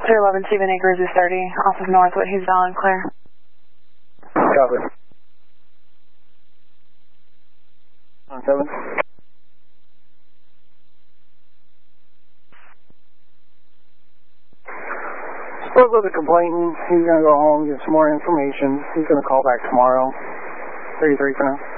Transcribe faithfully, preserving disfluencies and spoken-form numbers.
three eleven Stephen Acres is thirty, off of Northwood, he's valid and clear. Copy. On seven. Spoke with the complainant. He's going to go home, get some more information. He's going to call back tomorrow. thirty-three for now.